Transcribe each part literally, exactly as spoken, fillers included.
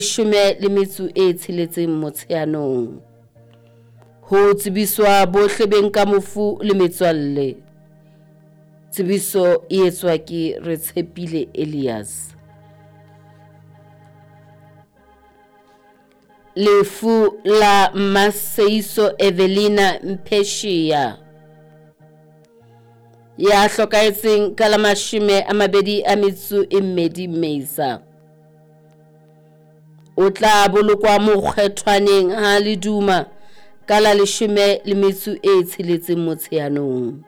Shume le metso e tsheletseng Motsheanong. Ho tsebiswa bohle beng ka mofu le metswalle. Tsebiso e etswa ke Retshepile Elias. Lefu la Maseiso Evelina Mpeshia ya hlokaetseng ka la mashome a mabedi a metso e mmedi Mmesa. O tla bolokwa mokgethwaneng ha Leduma ka la leshome le metso e tsheletseng Motsheanong.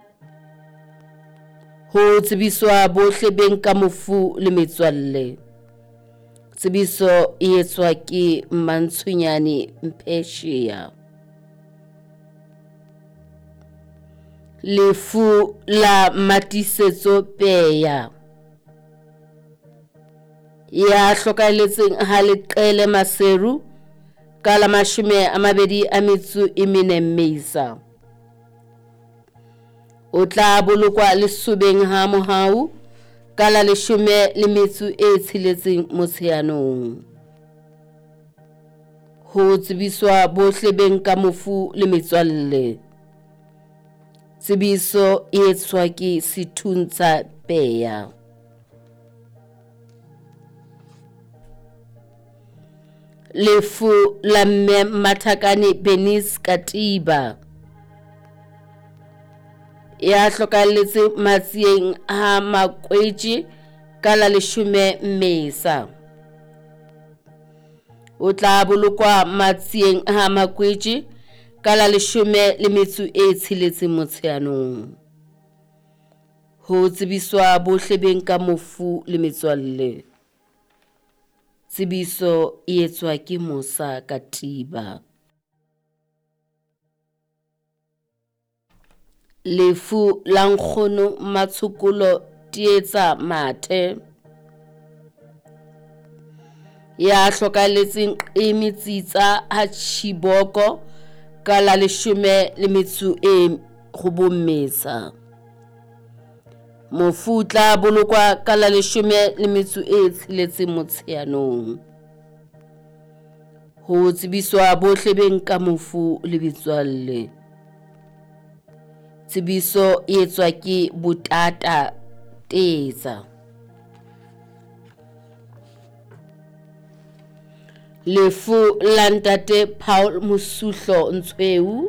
Ho tsebiswa bohle beng ka mofu le metswalle. Tsebiso e etswa ke Mantshonyane Mpeshia. Lefu la Matisetso Peya ya hlokaeletseng ha Leqele Maseru ka la mashome a mabedi a metso e mene Mmesa. O tla bolokwa Lesobeng ha Mohau ka la leshome le metso e tsheletseng Motsheanong. Ho tsebiswa bohle beng ka mofu le metswalle. Tsebiso e etswa ke Sithuntsha Peya. Lefu la Mme Mathakane Bernice Katiba ya hlokaeletse Matsieng ha Makwetje ka la leshome Mmesa. O tla bolokwa Matsieng ha Makwetje ka la leshome le metso e tsheletseng Motsheanong. Ho tsebiswa bohle beng ka mofu le metswalle. Tsebiso e etswa ke Musa Katiba. Lefu la Nkgono Matshokolo Tietsa Mathe ya hlokaeletseng Qimi Tsitsa ha Chiboko ka la leshome le metso e robong Mmesa. Mofu tla bolokwa ka la leshome le metso e tsheletseng Motsheanong. Ho tsebiswa bohle beng ka mofu le metswalle. Tsebiso e etswa ke Botata Tetsa. Lefu la Ntate Paul Mosuhlo Ntshweu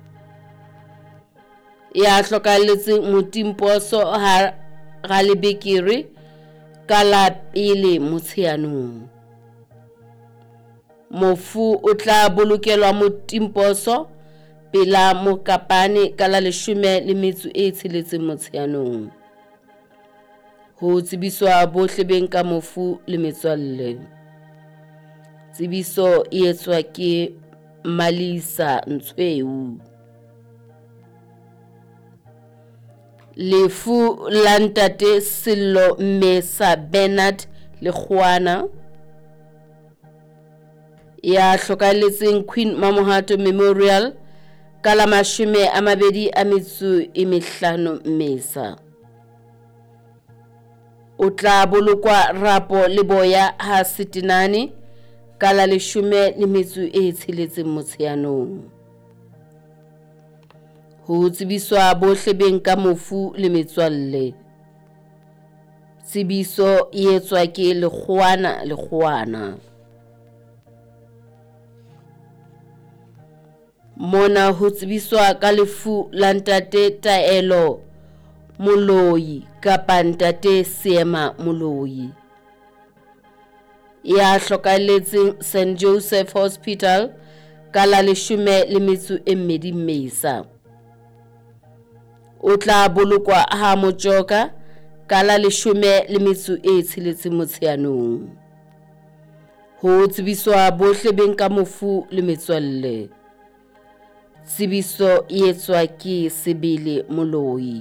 ya hlokaeletseng Motimposo ha Galebekere ka la pele Motsheanong. Mofu o tla bolokelwa Motimposo pela Mokapane ka la leshome le metso e tsheletseng Motsheanong. Ho tsebiswa bohle beng ka mofu le metswalle. Tsebiso e etswa ke Malisa Ntshweu. Lefu la Ntate Sello Mmesa Bernard Lekgoana ya hlokaeletseng Queen Mamohato Memorial ka la mashome a mabedi a metso e mehlano Mmesa. O tla bolokwa Rapo Leboya ha Setenane ka la leshome le metso e tsheletseng Motsheanong. Ho tsebiswa bohle beng ka mofu le metswalle. Tsebiso e etswa ke Lekgoana Lekgoana. Mona ho tsebiswa ka lefu la Ntate Taelo Moloi kapa Ntate Seema Moloi. Ya hlokaeletseng Saint Joseph Hospital ka la leshome le metso e mmedi Mmesa. O tla bolokwa ha Mojoka ka la leshome le metso e tsheletseng Motsheanong. Ho tsebiswa bohle beng ka mofu le metswalle. Tsebiso e etswa ke Sebele Moloi.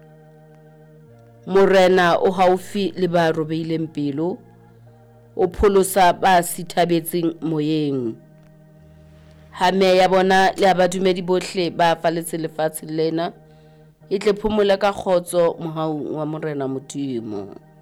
Morena o haufi le ba robehileng pelo. O pholosa ba sithabetseng moyeng. Hame ya bona le abadumedi bohle ba faletse lefatshe lena. E tle phomole ka kgotso mohau wa Morena Modimo.